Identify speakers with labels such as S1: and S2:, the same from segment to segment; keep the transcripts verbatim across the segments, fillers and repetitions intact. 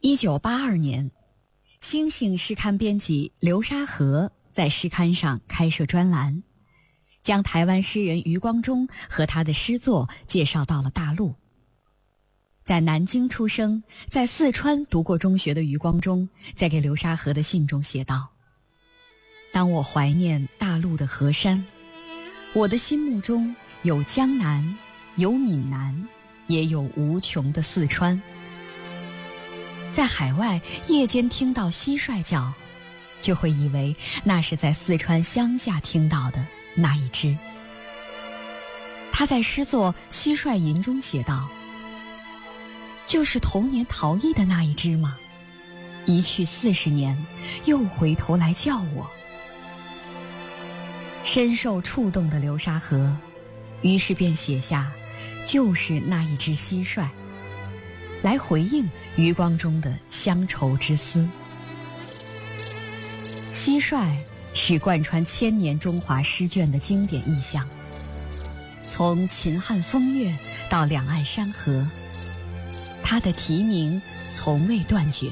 S1: 一九八二年，星星诗刊编辑刘沙河在诗刊上开设专栏，将台湾诗人余光中和他的诗作介绍到了大陆。在南京出生，在四川读过中学的余光中，在给刘沙河的信中写道：当我怀念大陆的河山，我的心目中有江南，有闽南，也有无穷的四川。在海外夜间听到蟋蟀叫，就会以为那是在四川乡下听到的那一只。他在诗作《蟋蟀吟》中写道：就是童年逃逸的那一只吗？一去四十年，又回头来叫我。深受触动的流沙河，于是便写下就是那一只蟋蟀，来回应余光中的乡愁之思。蟋蟀是贯穿千年中华诗卷的经典意象，从秦汉风月到两岸山河，它的题名从未断绝。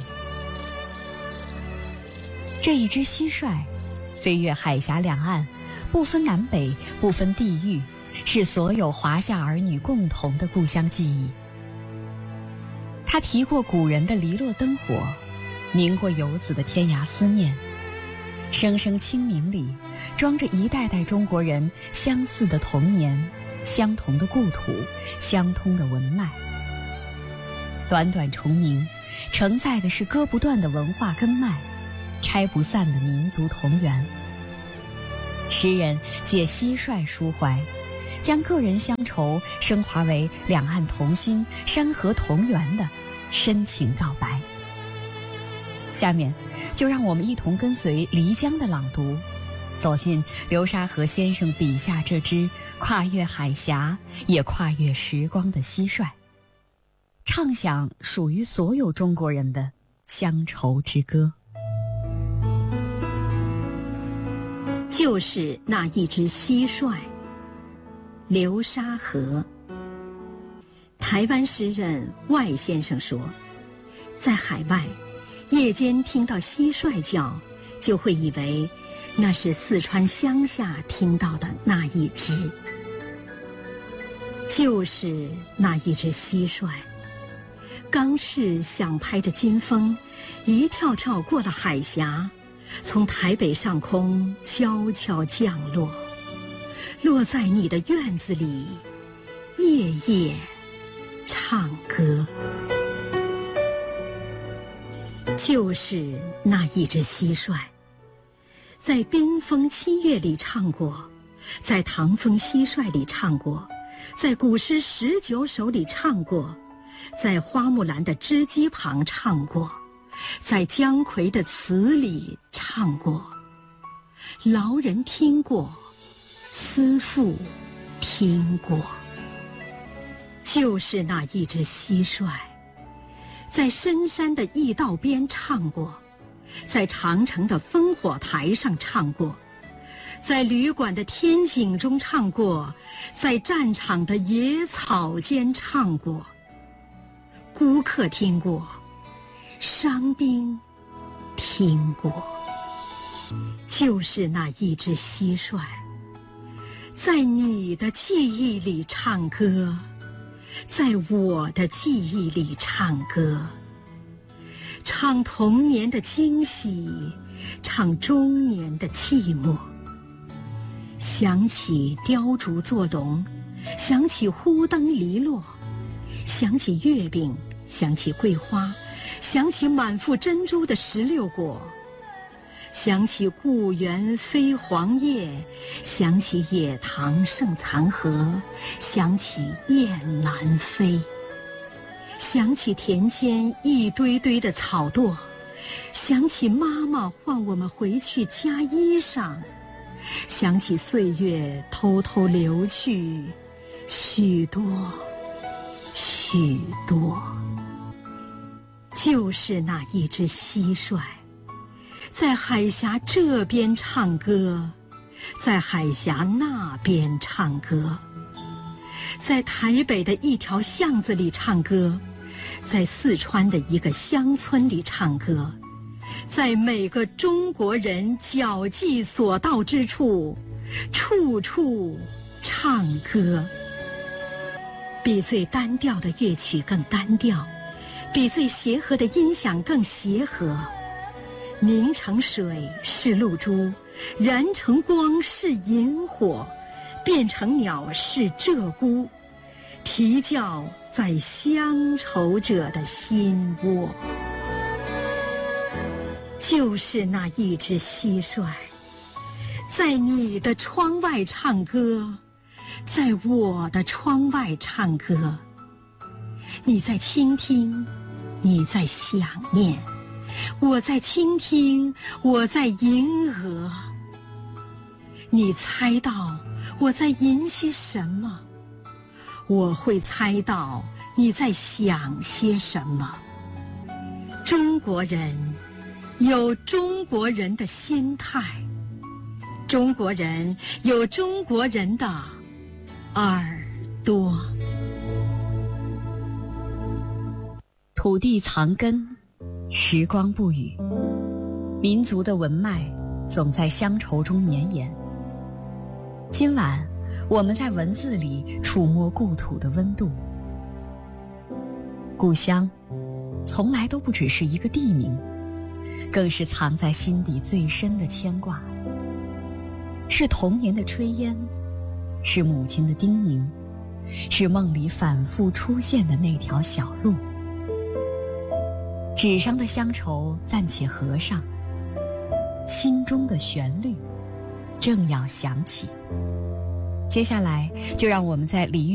S1: 这一只蟋蟀飞越海峡两岸，不分南北，不分地域，是所有华夏儿女共同的故乡记忆。他提过古人的篱落灯火，鸣过游子的天涯思念，声声清明里装着一代代中国人相似的童年，相同的故土，相通的文脉。短短重名，承载的是割不断的文化根脉，拆不散的民族同源。诗人借蟋蟀抒怀，将个人乡愁升华为两岸同心、山河同源的深情告白。下面就让我们一同跟随漓江的朗读，走进流沙河先生笔下这只跨越海峡也跨越时光的蟋蟀，唱响属于所有中国人的乡愁之歌。
S2: 就是那一只蟋蟀，流沙河。台湾诗人外先生说，在海外夜间听到蟋蟀叫，就会以为那是四川乡下听到的那一只。就是那一只蟋蟀，刚是想拍着金风，一跳跳过了海峡，从台北上空悄悄降落，落在你的院子里，夜夜唱歌。就是那一只蟋蟀，在冰封七月里唱过，在唐风蟋蟀里唱过，在古诗十九首里唱过，在花木兰的织机旁唱过，在姜夔的词里唱过。劳人听过，思妇听过。就是那一只蟋蟀，在深山的驿道边唱过，在长城的烽火台上唱过，在旅馆的天井中唱过，在战场的野草间唱过。孤客听过，伤兵听过。就是那一只蟋蟀，在你的记忆里唱歌，在我的记忆里唱歌，唱童年的惊喜，唱中年的寂寞。想起雕竹做龙，想起忽灯篱落，想起月饼，想起桂花，想起满腹珍珠的石榴果，想起故园飞黄叶，想起野塘盛残荷，想起雁南飞，想起田间一堆堆的草垛，想起妈妈唤我们回去加衣裳，想起岁月偷偷流去，许多许多。就是那一只蟋蟀，在海峡这边唱歌，在海峡那边唱歌，在台北的一条巷子里唱歌， 在四川的一个乡村里唱歌，在每个中国人脚迹所到之处，处处唱歌。比最单调的乐曲更单调，比最协和的音响更协和。凝成水是露珠，燃成光是萤火，变成鸟是鹧鸪，啼叫在乡愁者的心窝。就是那一只蟋蟀，在你的窗外唱歌，在我的窗外唱歌。你在倾听，你在想念，我在倾听，我在迎合。你猜到我在吟些什么，我会猜到你在想些什么。中国人有中国人的心态，中国人有中国人的耳朵。
S1: 土地藏根，时光不语，民族的文脉总在乡愁中绵延。今晚我们在文字里触摸故土的温度。故乡从来都不只是一个地名，更是藏在心底最深的牵挂，是童年的炊烟，是母亲的叮咛，是梦里反复出现的那条小路。纸上的乡愁暂且合上，心中的旋律正要响起。接下来就让我们在李煜